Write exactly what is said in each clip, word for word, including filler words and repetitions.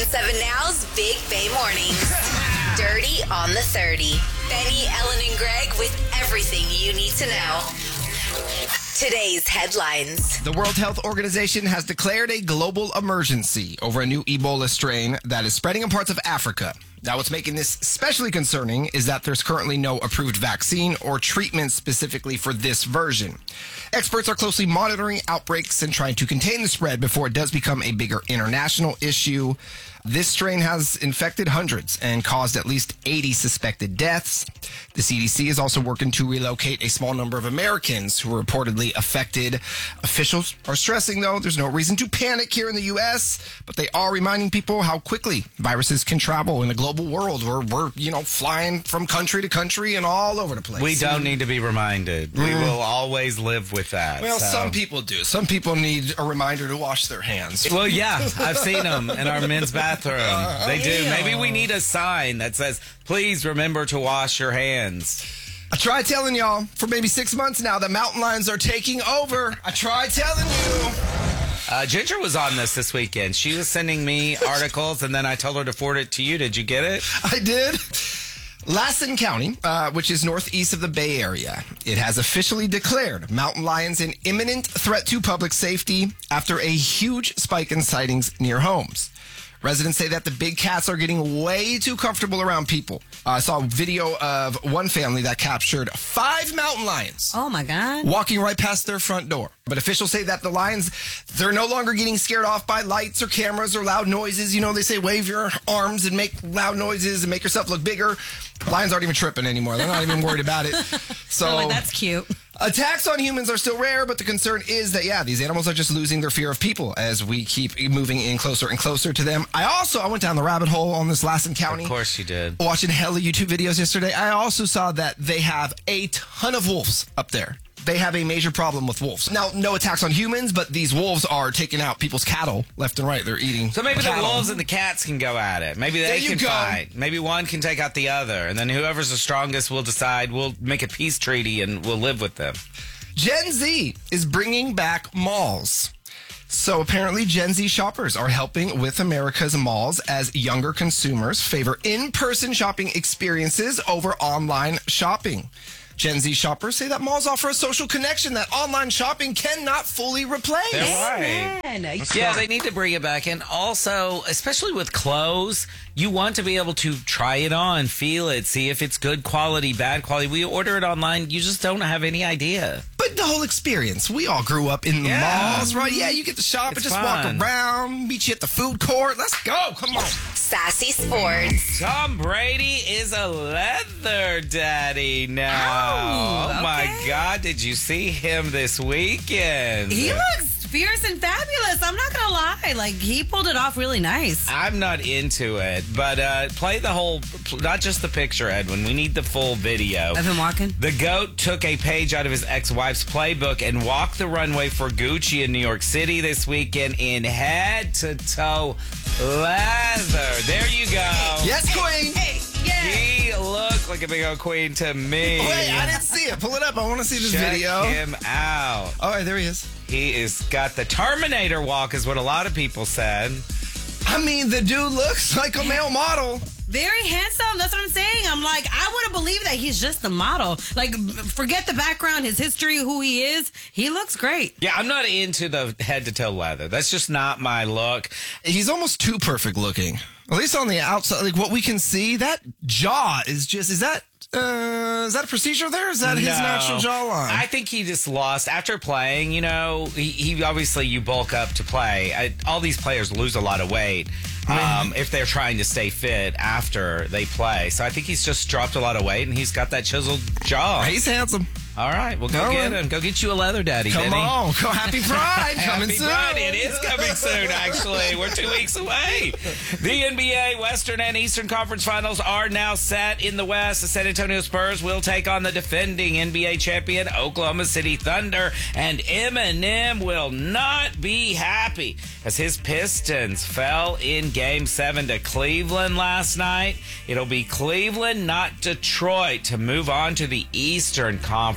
seven Now's Big Bay Mornings. Dirty on the thirty. Benny, Ellen, and Greg with everything you need to know. Today's headlines. The World Health Organization has declared a global emergency over a new Ebola strain that is spreading in parts of Africa. Now, what's making this especially concerning is that there's currently no approved vaccine or treatment specifically for this version. Experts are closely monitoring outbreaks and trying to contain the spread before it does become a bigger international issue. This strain has infected hundreds and caused at least eighty suspected deaths. The C D C is also working to relocate a small number of Americans who are reportedly affected. Officials are stressing, though, there's no reason to panic here in the U S, but they are reminding people how quickly viruses can travel in a global world where we're, you know, flying from country to country and all over the place. We don't need to be reminded. Mm. We will always live with that. Well, so. some people do. Some people need a reminder to wash their hands. Well, yeah, I've seen them in our men's bathroom. They do. Maybe we need a sign that says, please remember to wash your hands. I tried telling y'all for maybe six months now that mountain lions are taking over. I tried telling you. Uh, Ginger was on this this weekend. She was sending me articles, and then I told her to forward it to you. Did you get it? I did. Lassen County, uh, which is northeast of the Bay Area, it has officially declared mountain lions an imminent threat to public safety after a huge spike in sightings near homes. Residents say that the big cats are getting way too comfortable around people. Uh, I saw a video of one family that captured five mountain lions. Oh, my God. Walking right past their front door. But officials say that the lions, they're no longer getting scared off by lights or cameras or loud noises. You know, they say wave your arms and make loud noises and make yourself look bigger. Lions aren't even tripping anymore. They're not even worried about it. So like, that's cute. Attacks on humans are still rare, but the concern is that, yeah, these animals are just losing their fear of people as we keep moving in closer and closer to them. I also, I went down the rabbit hole on this Lassen County. Of course you did. Watching hella YouTube videos yesterday. I also saw that they have a ton of wolves up there. They have a major problem with wolves. Now, no attacks on humans, but these wolves are taking out people's cattle left and right. They're eating So maybe cattle. the wolves and the cats can go at it. Maybe they can go. fight. Maybe one can take out the other. And then whoever's the strongest will decide, we'll make a peace treaty and we'll live with them. Gen Z is bringing back malls. So apparently Gen Z shoppers are helping with America's malls as younger consumers favor in-person shopping experiences over online shopping. Gen Z shoppers say that malls offer a social connection that online shopping cannot fully replace. They're right. Man. Yeah, they need to bring it back. And also, especially with clothes, you want to be able to try it on, feel it, see if it's good quality, bad quality. We order it online, you just don't have any idea. But the whole experience, we all grew up in the Yeah. malls, right? Yeah, you get to shop It's and just fun. walk around, meet you at the food court. Let's go. Come on. Sassy Sports. Tom Brady is a leather daddy now. Oh, oh my okay. God, did you see him this weekend? He looks fierce and fabulous. I'm not going to lie. Like, he pulled it off really nice. I'm not into it, but uh, play the whole, not just the picture, Edwin. We need the full video. Of him walking? The GOAT took a page out of his ex-wife's playbook and walked the runway for Gucci in New York City this weekend in head-to-toe leather. There you go. Yes, queen. Hey, yeah. He looked like a big old queen to me. Wait, I didn't see it. Pull it up. I want to see this Check video. him out. All right, there he is. He is got the Terminator walk, is what a lot of people said. I mean, the dude looks like a male model. Very handsome. That's what I'm saying. I'm like, I would have believed that he's just a model. Like, forget the background, his history, who he is. He looks great. Yeah, I'm not into the head-to-toe leather. That's just not my look. He's almost too perfect looking. At least on the outside, like what we can see, that jaw is just, is that, uh, is that a procedure there? Is that his No. natural jawline? I think he just lost after playing. You know, he, he obviously you bulk up to play. I, all these players lose a lot of weight um, if they're trying to stay fit after they play. So I think he's just dropped a lot of weight and he's got that chiseled jaw. He's handsome. All right, well, go All get right. him. Go get you a leather daddy, Come Benny. on. Go Happy Pride. Coming Happy soon. Pride. It is coming soon, actually. We're two weeks away. The N B A Western and Eastern Conference Finals are now set in the West. The San Antonio Spurs will take on the defending N B A champion Oklahoma City Thunder, and Eminem will not be happy as his Pistons fell in Game seven to Cleveland last night. It'll be Cleveland, not Detroit, to move on to the Eastern Conference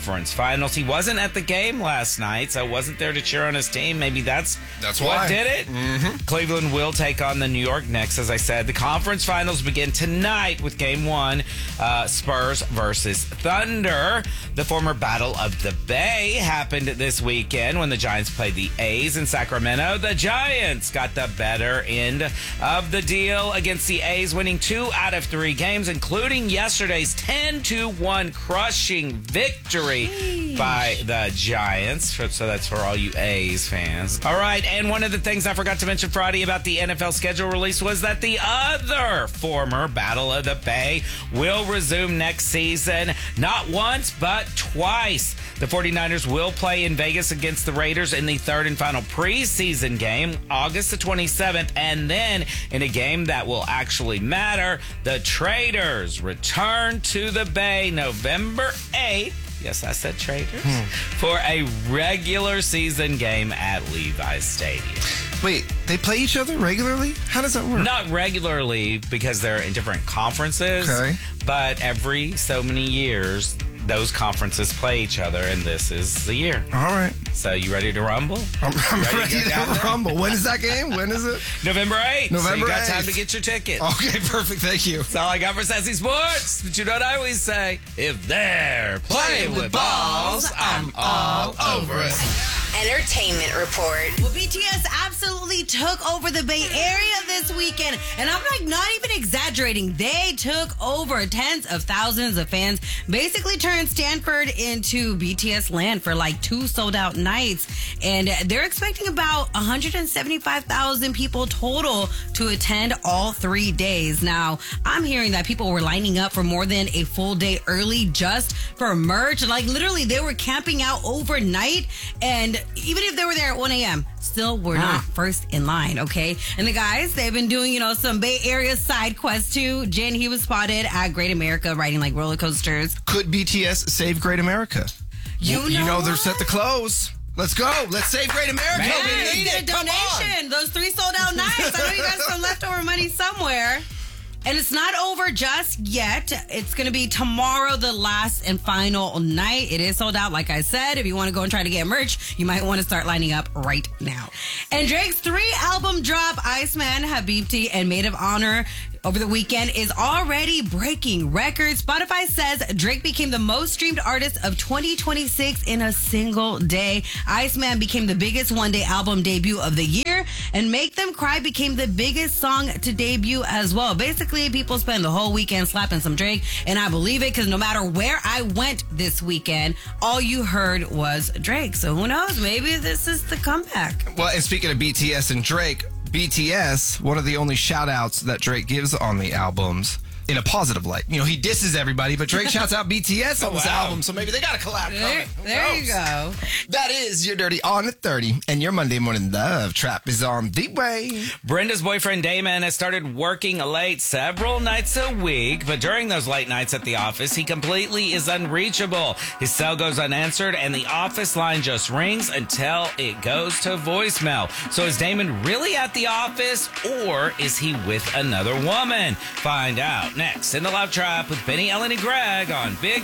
Conference Finals. He wasn't at the game last night, so wasn't there to cheer on his team. Maybe that's, That's what why. did it. Mm-hmm. Cleveland will take on the New York Knicks, as I said. The Conference Finals begin tonight with Game one, uh, Spurs versus Thunder. The former Battle of the Bay happened this weekend when the Giants played the A's in Sacramento. The Giants got the better end of the deal against the A's, winning two out of three games, including yesterday's ten to one crushing victory Jeez. by the Giants. So that's for all you A's fans. All right, and one of the things I forgot to mention Friday about the N F L schedule release was that the other former Battle of the Bay will resume next season. Not once, but twice. The 49ers will play in Vegas against the Raiders in the third and final preseason game, August the twenty-seventh. And then in a game that will actually matter, the Traders return to the Bay November eighth. Yes, I said Traders. Hmm. For a regular season game at Levi's Stadium. Wait, they play each other regularly? How does that work? Not regularly because they're in different conferences. Okay. But every so many years, those conferences play each other, and this is the year. All right. So you ready to rumble? I'm, I'm ready, ready, to, to rumble. When is that game? When is it? November eighth. November so you got time eighth. to get your ticket. Okay, perfect. Thank you. That's all I got for Sassy Sports. But you know what I always say? If they're playing with balls, I'm all over it. Entertainment Report. Well, B T S absolutely took over the Bay Area this weekend. And I'm like not even exaggerating. They took over tens of thousands of fans. Basically turned Stanford into B T S land for like two sold out nights. And they're expecting about one hundred seventy-five thousand people total to attend all three days. Now, I'm hearing that people were lining up for more than a full day early just for merch. Like literally they were camping out overnight, and even if they were there at one a.m., still were not first in line, okay? And the guys, they've been doing, you know, some Bay Area side quests too. Jin, he was spotted at Great America riding like roller coasters. Could B T S save Great America? You well, know, you know what? they're set to close. Let's go. Let's save Great America. Man, We need Get a it. Come donation. on. Those three sold out nights. I know you got some leftover money somewhere. And it's not over just yet. It's going to be tomorrow, the last and final night. It is sold out, like I said. If you want to go and try to get merch, you might want to start lining up right now. And Drake's three-album drop, Iceman, Habibti, and Maid of Honor, over the weekend is already breaking records. Spotify says Drake became the most streamed artist of twenty twenty-six in a single day. Iceman became the biggest one-day album debut of the year, and Make Them Cry became the biggest song to debut as well. Basically, people spend the whole weekend slapping some Drake, and I believe it because no matter where I went this weekend, all you heard was Drake. So who knows? Maybe this is the comeback. Well, and speaking of B T S and Drake, B T S, one of the only shout-outs that Drake gives on the albums in a positive light. You know, he disses everybody, but Drake shouts out B T S on Oh, this wow. album, so maybe they got a collab There, coming. Who there you knows? go. That is your Dirty on at thirty, and your Monday Morning Love Trap is on the way. Brenda's boyfriend Damon has started working late several nights a week, but during those late nights at the office, he completely is unreachable. His cell goes unanswered, and the office line just rings until it goes to voicemail. So is Damon really at the office, or is he with another woman? Find out next in the Love Trap with Benny, Ellen, and Greg on Big